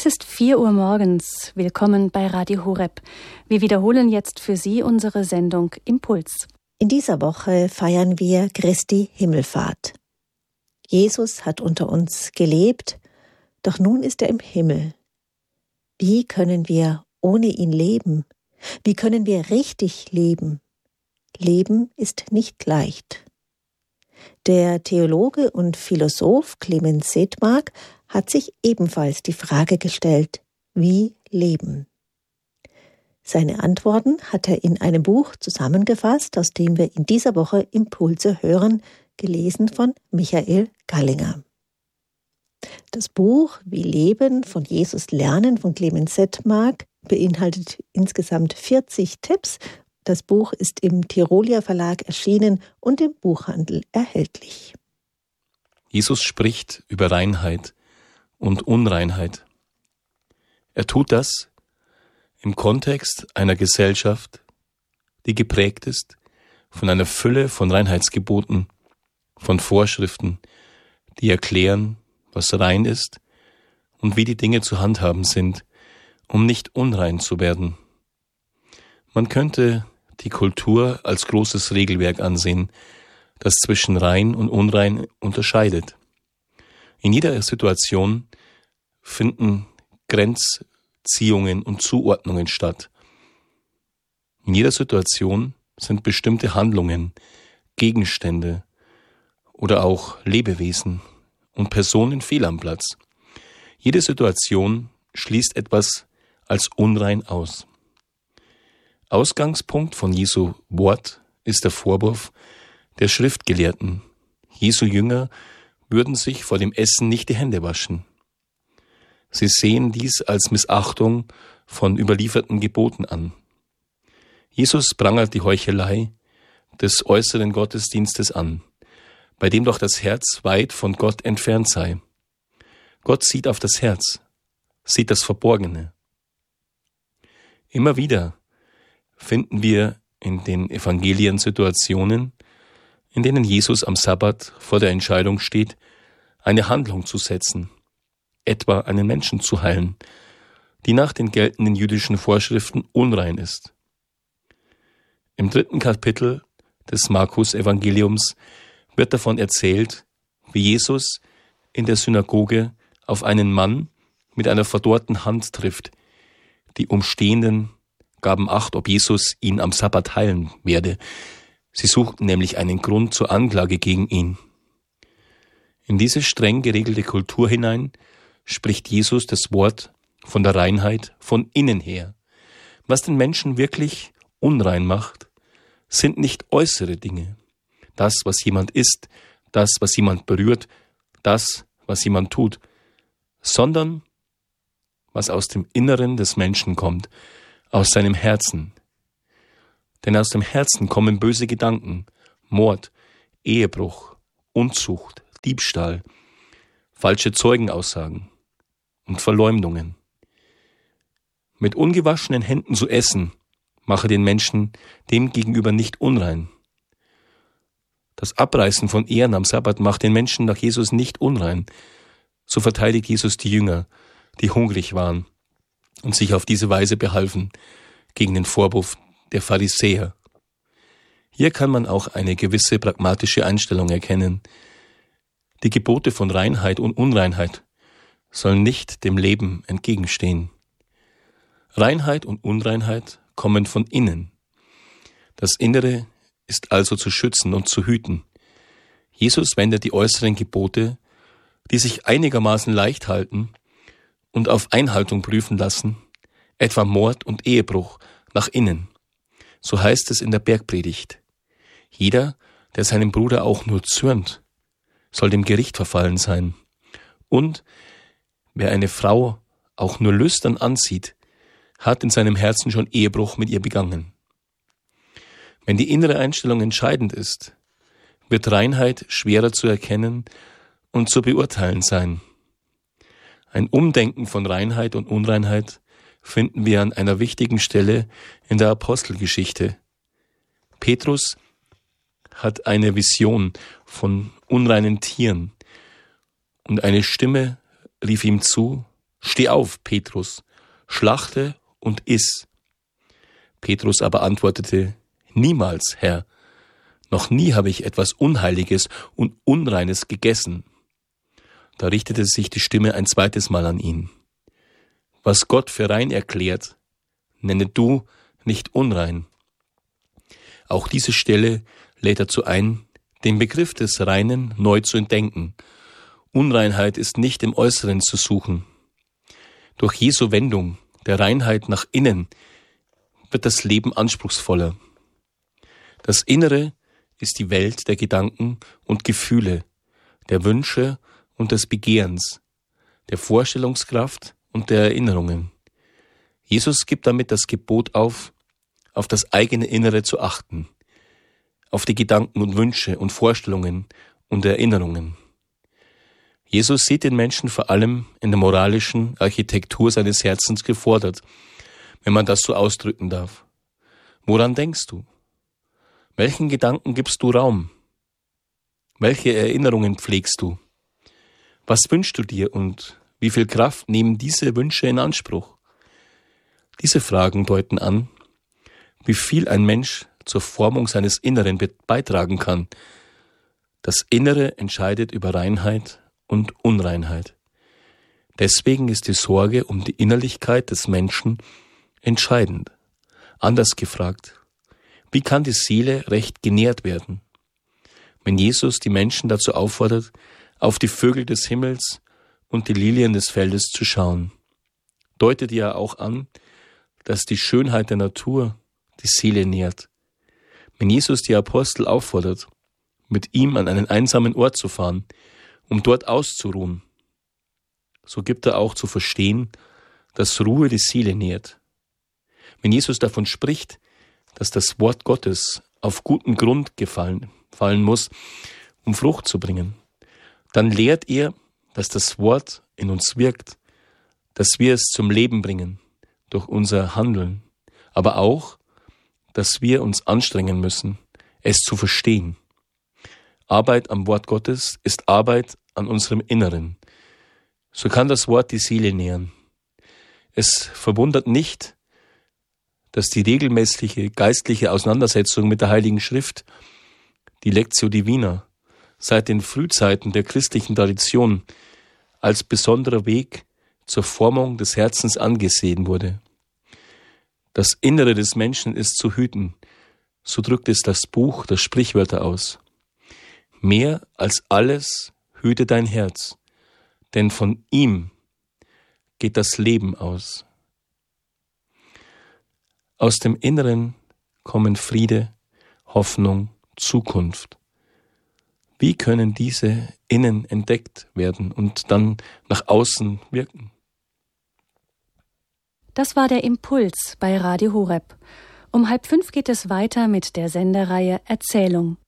ist 4 Uhr morgens. Willkommen bei Radio Horeb. Wir wiederholen jetzt für Sie unsere Sendung Impuls. In dieser Woche feiern wir Christi Himmelfahrt. Jesus hat unter uns gelebt, doch nun ist er im Himmel. Wie können wir ohne ihn leben? Wie können wir richtig leben? Leben ist nicht leicht. Der Theologe und Philosoph Clemens Sedmak hat sich ebenfalls die Frage gestellt, wie leben? Seine Antworten hat er in einem Buch zusammengefasst, aus dem wir in dieser Woche Impulse hören, gelesen von Michael Gallinger. Das Buch Wie leben, von Jesus lernen von Clemens Sedmak beinhaltet insgesamt 40 Tipps. Das Buch ist im Tirolia Verlag erschienen und im Buchhandel erhältlich. Jesus spricht über Reinheit und Unreinheit. Er tut das im Kontext einer Gesellschaft, die geprägt ist von einer Fülle von Reinheitsgeboten, von Vorschriften, die erklären, was rein ist und wie die Dinge zu handhaben sind, um nicht unrein zu werden. Man könnte die Kultur als großes Regelwerk ansehen, das zwischen rein und unrein unterscheidet. In jeder Situation finden Grenzziehungen und Zuordnungen statt. In jeder Situation sind bestimmte Handlungen, Gegenstände oder auch Lebewesen und Personen fehl am Platz. Jede Situation schließt etwas als unrein aus. Ausgangspunkt von Jesu Wort ist der Vorwurf der Schriftgelehrten. Jesu Jünger würden sich vor dem Essen nicht die Hände waschen. Sie sehen dies als Missachtung von überlieferten Geboten an. Jesus prangert die Heuchelei des äußeren Gottesdienstes an, bei dem doch das Herz weit von Gott entfernt sei. Gott sieht auf das Herz, sieht das Verborgene. Immer wieder finden wir in den Evangelien Situationen, in denen Jesus am Sabbat vor der Entscheidung steht, eine Handlung zu setzen, etwa einen Menschen zu heilen, die nach den geltenden jüdischen Vorschriften unrein ist. Im 3. Kapitel des Markus-Evangeliums wird davon erzählt, wie Jesus in der Synagoge auf einen Mann mit einer verdorrten Hand trifft. Die Umstehenden gaben Acht, ob Jesus ihn am Sabbat heilen werde. Sie suchten nämlich einen Grund zur Anklage gegen ihn. In diese streng geregelte Kultur hinein spricht Jesus das Wort von der Reinheit von innen her. Was den Menschen wirklich unrein macht, sind nicht äußere Dinge. Das, was jemand isst, das, was jemand berührt, das, was jemand tut, sondern was aus dem Inneren des Menschen kommt, aus seinem Herzen. Denn aus dem Herzen kommen böse Gedanken, Mord, Ehebruch, Unzucht, Diebstahl, falsche Zeugenaussagen und Verleumdungen. Mit ungewaschenen Händen zu essen, mache den Menschen dem gegenüber nicht unrein. Das Abreißen von Ehren am Sabbat macht den Menschen nach Jesus nicht unrein. So verteidigt Jesus die Jünger, die hungrig waren und sich auf diese Weise behalfen gegen den Vorwurf der Pharisäer. Hier kann man auch eine gewisse pragmatische Einstellung erkennen. Die Gebote von Reinheit und Unreinheit sollen nicht dem Leben entgegenstehen. Reinheit und Unreinheit kommen von innen. Das Innere ist also zu schützen und zu hüten. Jesus wendet die äußeren Gebote, die sich einigermaßen leicht halten und auf Einhaltung prüfen lassen, etwa Mord und Ehebruch, nach innen. So heißt es in der Bergpredigt. Jeder, der seinem Bruder auch nur zürnt, soll dem Gericht verfallen sein. Und wer eine Frau auch nur lüstern ansieht, hat in seinem Herzen schon Ehebruch mit ihr begangen. Wenn die innere Einstellung entscheidend ist, wird Reinheit schwerer zu erkennen und zu beurteilen sein. Ein Umdenken von Reinheit und Unreinheit finden wir an einer wichtigen Stelle in der Apostelgeschichte. Petrus hat eine Vision von unreinen Tieren und eine Stimme rief ihm zu: Steh auf, Petrus, schlachte und iss. Petrus aber antwortete, niemals, Herr, noch nie habe ich etwas Unheiliges und Unreines gegessen. Da richtete sich die Stimme ein zweites Mal an ihn. Was Gott für rein erklärt, nenne du nicht unrein. Auch diese Stelle lädt dazu ein, den Begriff des Reinen neu zu entdenken. Unreinheit ist nicht im Äußeren zu suchen. Durch Jesu Wendung der Reinheit nach innen wird das Leben anspruchsvoller. Das Innere ist die Welt der Gedanken und Gefühle, der Wünsche und des Begehrens, der Vorstellungskraft und der Erinnerungen. Jesus gibt damit das Gebot auf das eigene Innere zu achten, auf die Gedanken und Wünsche und Vorstellungen und Erinnerungen. Jesus sieht den Menschen vor allem in der moralischen Architektur seines Herzens gefordert, wenn man das so ausdrücken darf. Woran denkst du? Welchen Gedanken gibst du Raum? Welche Erinnerungen pflegst du? Was wünschst du dir und wie viel Kraft nehmen diese Wünsche in Anspruch? Diese Fragen deuten an, wie viel ein Mensch zur Formung seines Inneren beitragen kann. Das Innere entscheidet über Reinheit und Unreinheit. Deswegen ist die Sorge um die Innerlichkeit des Menschen entscheidend. Anders gefragt, wie kann die Seele recht genährt werden? Wenn Jesus die Menschen dazu auffordert, auf die Vögel des Himmels und die Lilien des Feldes zu schauen, deutet er auch an, dass die Schönheit der Natur die Seele nährt. Wenn Jesus die Apostel auffordert, mit ihm an einen einsamen Ort zu fahren, um dort auszuruhen, so gibt er auch zu verstehen, dass Ruhe die Seele nährt. Wenn Jesus davon spricht, dass das Wort Gottes auf guten Grund fallen muss, um Frucht zu bringen, dann lehrt er, dass das Wort in uns wirkt, dass wir es zum Leben bringen durch unser Handeln, aber auch, dass wir uns anstrengen müssen, es zu verstehen. Arbeit am Wort Gottes ist Arbeit an unserem Inneren. So kann das Wort die Seele nähren. Es verwundert nicht, dass die regelmäßige geistliche Auseinandersetzung mit der Heiligen Schrift, die Lectio Divina, seit den Frühzeiten der christlichen Tradition als besonderer Weg zur Formung des Herzens angesehen wurde. Das Innere des Menschen ist zu hüten, so drückt es das Buch der Sprichwörter aus. Mehr als alles hüte dein Herz, denn von ihm geht das Leben aus. Aus dem Inneren kommen Friede, Hoffnung, Zukunft. Wie können diese innen entdeckt werden und dann nach außen wirken? Das war der Impuls bei Radio Horeb. Um 4:30 geht es weiter mit der Sendereihe Erzählung.